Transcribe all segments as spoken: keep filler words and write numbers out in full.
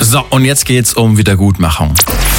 So, und jetzt geht's um Wiedergutmachung.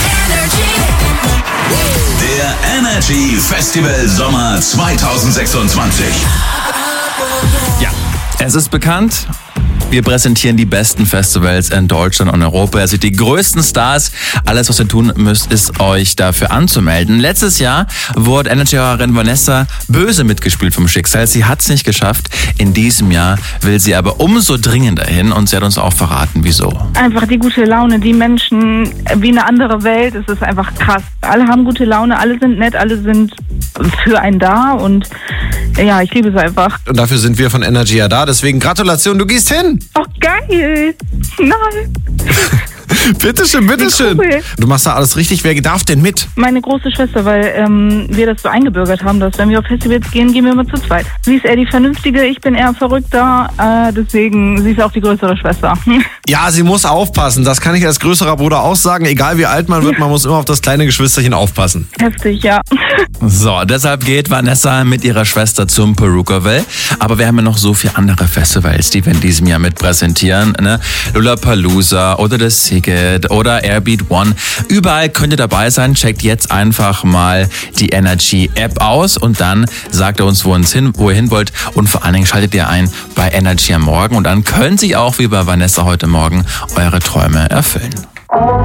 Der Energy Festival Sommer zwanzig sechsundzwanzig. Ja, es ist bekannt. Wir präsentieren die besten Festivals in Deutschland und Europa. Also die größten Stars. Alles, was ihr tun müsst, ist euch dafür anzumelden. Letztes Jahr wurde Energy-Hörerin Vanessa böse mitgespielt vom Schicksal. Sie hat es nicht geschafft. In diesem Jahr will sie aber umso dringender hin und sie hat uns auch verraten, wieso. Einfach die gute Laune, die Menschen, wie eine andere Welt. Es ist einfach krass. Alle haben gute Laune, alle sind nett, alle sind für einen da und ja, ich liebe es einfach. Und dafür sind wir von Energy ja da. Deswegen Gratulation, du gehst hin. Oh, geil. Nein. Bitteschön, bitteschön. Cool. Du machst da alles richtig. Wer darf denn mit? Meine große Schwester, weil ähm, wir das so eingebürgert haben, dass wenn wir auf Festivals gehen, gehen wir immer zu zweit. Sie ist eher die Vernünftige, ich bin eher verrückter, äh, deswegen, sie ist auch die größere Schwester. Ja, sie muss aufpassen. Das kann ich als größerer Bruder auch sagen. Egal wie alt man wird, man muss immer auf das kleine Geschwisterchen aufpassen. Heftig, ja. So, deshalb geht Vanessa mit ihrer Schwester zum Perukaville. Aber wir haben ja noch so viele andere Festivals, die wir in diesem Jahr mit präsentieren. Ne? Lollapalooza oder das Ticket oder Airbeat One. Überall könnt ihr dabei sein. Checkt jetzt einfach mal die Energy-App aus und dann sagt ihr uns, wo, uns hin, wo ihr hin wollt. Und vor allen Dingen schaltet ihr ein bei Energy am Morgen. Und dann können sich auch, wie bei Vanessa heute Morgen, eure Träume erfüllen.